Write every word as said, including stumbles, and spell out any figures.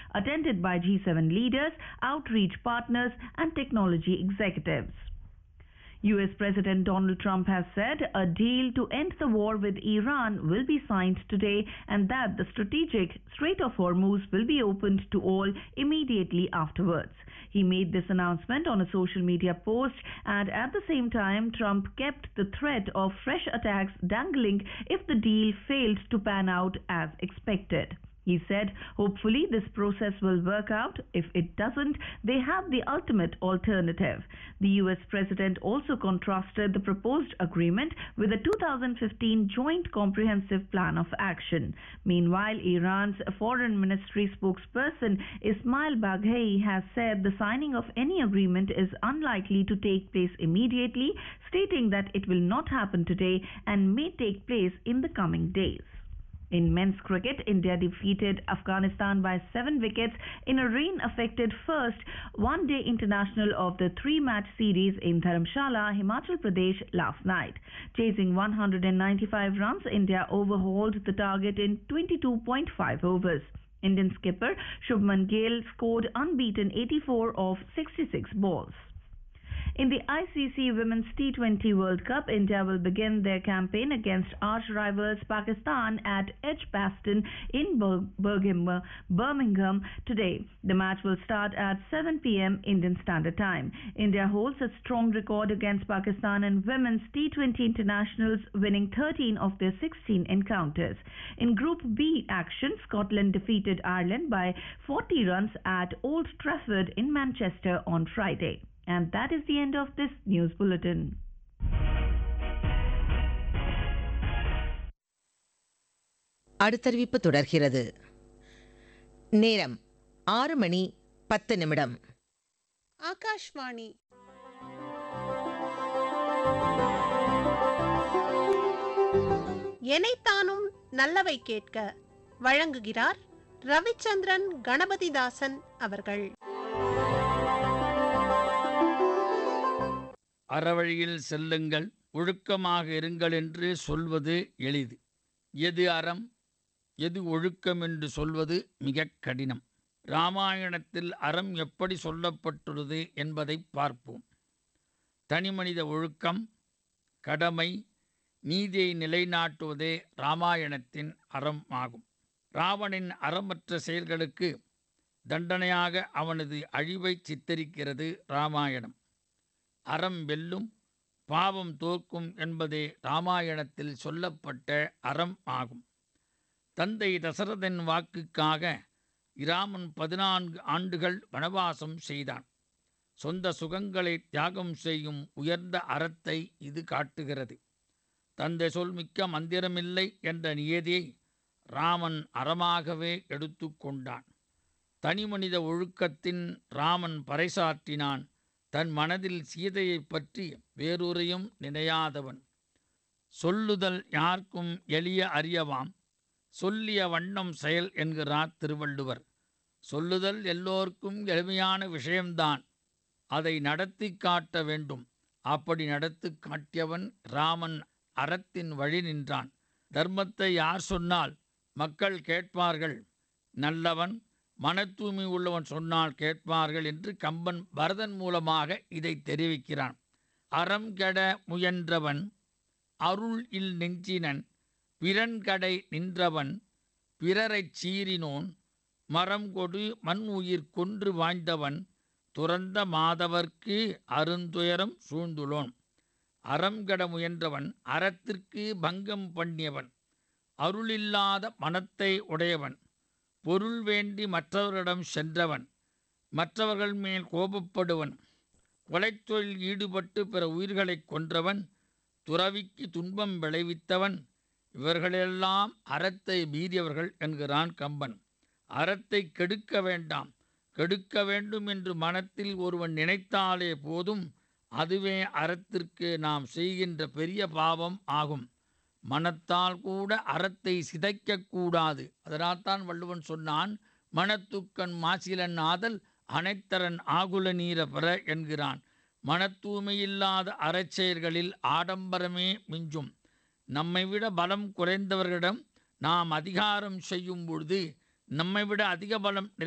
attended by G seven leaders, outreach partners, and technology executives. U S President Donald Trump has said a deal to end the war with Iran will be signed today and that the strategic Strait of Hormuz will be opened to all immediately afterwards. He made this announcement on a social media post, and at the same time, Trump kept the threat of fresh attacks dangling if the deal failed to pan out as expected. He said, hopefully this process will work out. If it doesn't, they have the ultimate alternative. The U S President also contrasted the proposed agreement with the two thousand fifteen Joint Comprehensive Plan of Action. Meanwhile, Iran's Foreign Ministry spokesperson Ismail Baghei has said the signing of any agreement is unlikely to take place immediately, stating that it will not happen today and may take place in the coming days. In men's cricket, India defeated Afghanistan by seven wickets in a rain-affected first one-day international of the three-match series in Dharamshala, Himachal Pradesh last night. Chasing one hundred ninety-five runs, India overhauled the target in twenty-two point five overs. Indian skipper Shubman Gill scored unbeaten eighty-four of sixty-six balls. In the I C C Women's T twenty World Cup, India will begin their campaign against arch-rivals Pakistan at Edgbaston in Birmingham, Birmingham today. The match will start at seven p.m. Indian Standard Time. India holds a strong record against Pakistan in women's T twenty internationals, winning thirteen of their sixteen encounters. In Group B action, Scotland defeated Ireland by forty runs at Old Trafford in Manchester on Friday. And that is the end of this news bulletin. அடுத்தறிவிப்பு தொடர்கிறது. நேரம் ஆறு மணி பத்து நிமிடம். ஆகாஷ்வாணி. எனைத்தானும் நல்லவை கேட்க வழங்குகிறார் ரவிச்சந்திரன் கணபதிதாசன் அவர்கள். அறவழியில் செல்லுங்கள், ஒழுக்கமாக இருங்கள் என்று சொல்வது எளிது. எது அறம், எது ஒழுக்கம் என்று சொல்வது மிக கடினம். இராமாயணத்தில் அறம் எப்படி சொல்லப்பட்டுள்ளது என்பதை பார்ப்போம். தனிமனித ஒழுக்கம், கடமை, நீதியை நிலைநாட்டுவதே இராமாயணத்தின் அறம் ஆகும். ராவணின் அறமற்ற செயல்களுக்கு தண்டனையாக அவனது அழிவை சித்தரிக்கிறது இராமாயணம். அறம் வெல்லும், பாவம் தோற்கும் என்பதே இராமாயணத்தில் சொல்லப்பட்ட அறம் ஆகும். தந்தை தசரதன் வாக்குக்காக இராமன் பதினான்கு ஆண்டுகள் வனவாசம் செய்தான். சொந்த சுகங்களை தியாகம் செய்யும் உயர்ந்த அறத்தை இது காட்டுகிறது. தந்தை சொல் மிக்க மந்திரமில்லை என்ற நியதியை ராமன் அறமாகவே எடுத்து கொண்டான். தனிமனித ஒழுக்கத்தின் ராமன் பறைசாற்றினான். தன் மனதில் சீதையை பற்றி வேறொரையும் நினையாதவன். சொல்லுதல் யார்க்கும் எளிய அறியவாம், சொல்லிய வண்ணம் செயல் என்கிறார் திருவள்ளுவர். சொல்லுதல் எல்லோருக்கும் எளிமையான விஷயம்தான், அதை நடத்தி காட்ட வேண்டும். அப்படி நடத்தி காட்டியவன் ராமன் அறத்தின் வழி நின்றான். தர்மத்தை யார் சொன்னால் மக்கள் கேட்பார்கள், நல்லவன் மன தூய்மை உள்ளவன் சொன்னால் கேட்பார்கள் என்று கம்பன் பரதன் மூலமாக இதை தெரிவிக்கிறான். அறம் கெட முயன்றவன் அருள் இல் நெஞ்சினன், பிறன்கடை நின்றவன் பிறரைச் சீறினோன், மரம் கொடு மண் உயிர் கொன்று வாய்ந்தவன், துறந்த மாதவர்க்கு அருந்துயரம் சூழ்ந்துளோன். அறம் கெட முயன்றவன் அறத்திற்கு பங்கம் பண்ணியவன், அருளில்லாத மனத்தை உடையவன், பொருள் வேண்டி மற்றவர்களிடம் சென்றவன், மற்றவர்கள் மேல் கோபப்படுவன், கொலைத்தொழில் ஈடுபட்டு பிற உயிர்களை கொன்றவன், துறவிக்கு துன்பம் விளைவித்தவன், இவர்களெல்லாம் அறத்தை மீறியவர்கள் என்கிறான் கம்பன். அறத்தை கெடுக்க வேண்டாம், கெடுக்க வேண்டும் என்று மனத்தில் ஒருவன் நினைத்தாலே போதும், அதுவே அறத்திற்கு நாம் செய்கின்ற பெரிய பாவம் ஆகும். மனத்தால் கூட அறத்தை சிதைக்கக்கூடாது. அதனால்தான் வள்ளுவன் சொன்னான், மனத்துக்கண் மாசிலன் ஆதல் அனைத்தரன் ஆகுல நீர பெற என்கிறான். மனத்தூய்மையில்லாத அறச்செயல்களில் ஆடம்பரமே மிஞ்சும். நம்மை விட பலம் குறைந்தவர்களிடம் நாம் அதிகாரம் செய்யும் பொழுது நம்மை விட அதிக பலம்